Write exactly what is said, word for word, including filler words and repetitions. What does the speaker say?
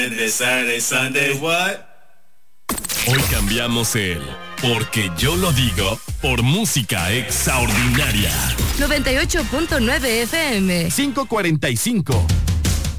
Saturday, Sunday, what? Hoy cambiamos el porque yo lo digo por música extraordinaria. noventa y ocho punto nueve F M. quinientos cuarenta y cinco.